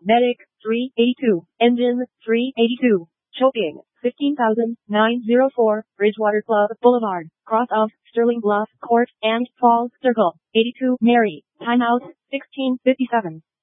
Medic 382. Engine 382. Choking 15,904. Bridgewater Club Boulevard. Cross of Sterling Bluff Court and Falls Circle. 82 Mary. Timeout 16:57.